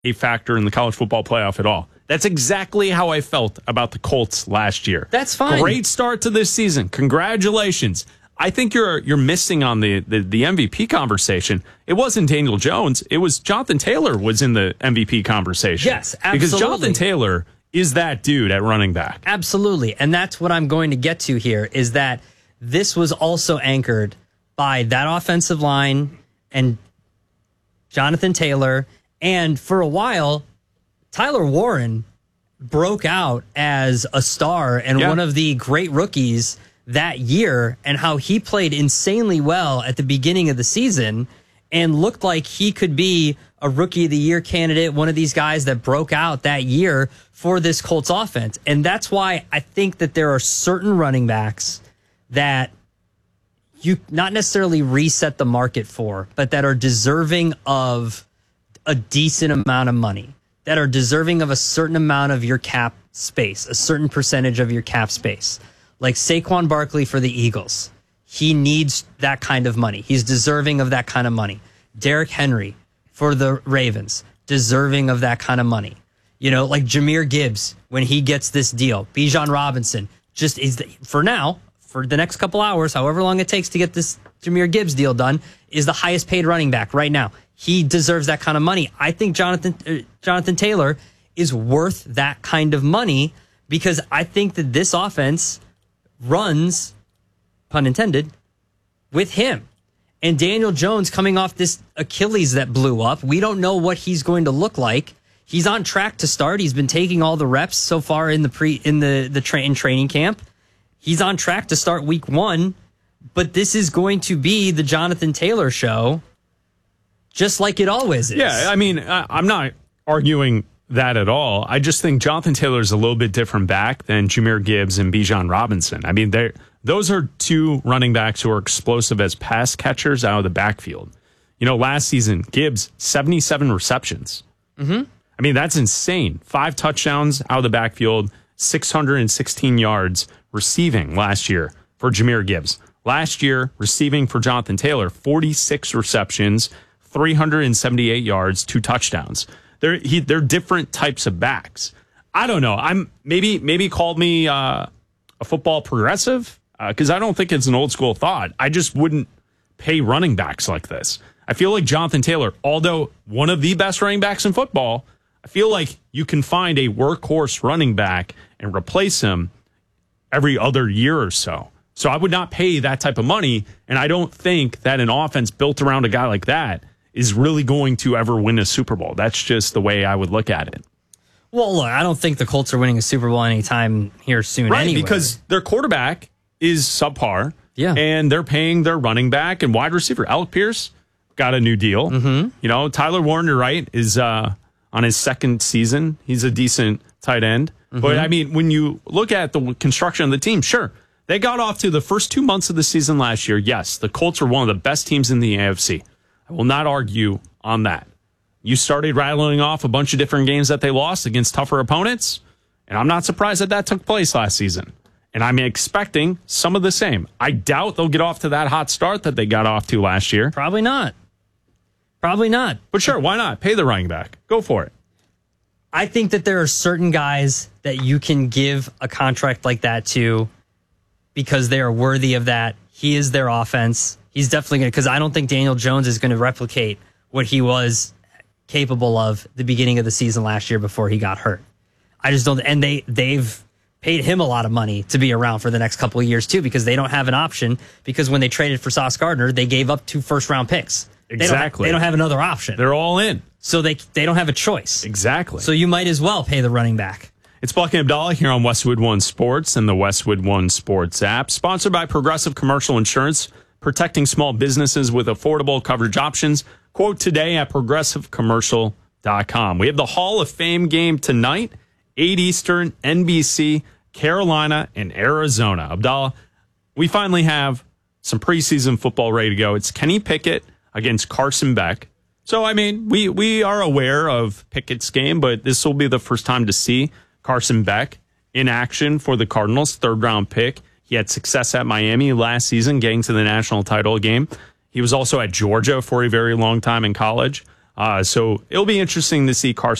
a factor in the college football playoff at all. That's exactly how I felt about the Colts last year. That's fine. Great start to this season. Congratulations. I think you're missing on the MVP conversation. It wasn't Daniel Jones. It was Jonathan Taylor was in the MVP conversation. Yes, absolutely. Because Jonathan Taylor is that dude at running back. Absolutely. And that's what I'm going to get to here is that this was also anchored by that offensive line and Jonathan Taylor. And for a while, Tyler Warren broke out as a star and one of the great rookies that year, and how he played insanely well at the beginning of the season and looked like he could be a rookie of the year candidate, one of these guys that broke out that year for this Colts offense. And that's why I think that there are certain running backs that you not necessarily reset the market for, but that are deserving of a decent amount of money, that are deserving of a certain amount of your cap space, a certain percentage of your cap space. Like Saquon Barkley for the Eagles. He needs that kind of money. He's deserving of that kind of money. Derrick Henry for the Ravens, deserving of that kind of money. You know, like Jahmyr Gibbs, when he gets this deal. Bijan Robinson, just is for now, for the next couple hours, however long it takes to get this Jahmyr Gibbs deal done, is the highest paid running back right now. He deserves that kind of money. I think Jonathan Taylor is worth that kind of money because I think that this offense runs, pun intended, with him. And Daniel Jones coming off this Achilles that blew up. We don't know what he's going to look like. He's on track to start. He's been taking all the reps so far in training camp. He's on track to start week 1, but this is going to be the Jonathan Taylor show, just like it always is. Yeah, I mean, I'm not arguing that at all. I just think Jonathan Taylor is a little bit different back than Jahmyr Gibbs and Bijan Robinson. I mean, those are two running backs who are explosive as pass catchers out of the backfield. You know, last season, Gibbs, 77 receptions. Mm-hmm. I mean, that's insane. 5 touchdowns out of the backfield, 616 yards receiving last year for Jahmyr Gibbs. Last year, receiving for Jonathan Taylor, 46 receptions, 378 yards, 2 touchdowns. They're different types of backs. I don't know. I'm maybe called me a football progressive because I don't think it's an old school thought. I just wouldn't pay running backs like this. I feel like Jonathan Taylor, although one of the best running backs in football, I feel like you can find a workhorse running back and replace him every other year or so. So I would not pay that type of money, and I don't think that an offense built around a guy like that is really going to ever win a Super Bowl. That's just the way I would look at it. Well, look, I don't think the Colts are winning a Super Bowl anytime here soon anyway. Because their quarterback is subpar, and they're paying their running back and wide receiver. Alec Pierce got a new deal. Mm-hmm. You know, Tyler Warren, you're right, is on his second season. He's a decent tight end. Mm-hmm. But, I mean, when you look at the construction of the team, sure, they got off to the first 2 months of the season last year. Yes, the Colts were one of the best teams in the AFC. I will not argue on that. You started rattling off a bunch of different games that they lost against tougher opponents, and I'm not surprised that took place last season. And I'm expecting some of the same. I doubt they'll get off to that hot start that they got off to last year. Probably not. Probably not. But sure, why not? Pay the running back. Go for it. I think that there are certain guys that you can give a contract like that to because they are worthy of that. He is their offense. He's definitely going to, because I don't think Daniel Jones is going to replicate what he was capable of the beginning of the season last year before he got hurt. I just don't, and they've paid him a lot of money to be around for the next couple of years too, because they don't have an option, because when they traded for Sauce Gardner, they gave up 2 first-round picks. Exactly. They don't have another option. They're all in. So they don't have a choice. Exactly. So you might as well pay the running back. It's Buck and Abdallah here on Westwood One Sports and the Westwood One Sports app, sponsored by Progressive Commercial Insurance, protecting small businesses with affordable coverage options. Quote today at progressivecommercial.com. We have the Hall of Fame game tonight, 8 Eastern, NBC, Carolina, and Arizona. Abdallah, we finally have some preseason football ready to go. It's Kenny Pickett against Carson Beck. So, I mean, we are aware of Pickett's game, but this will be the first time to see Carson Beck in action for the Cardinals, 3rd-round pick. He had success at Miami last season, getting to the national title game. He was also at Georgia for a very long time in college. So it'll be interesting to see Carson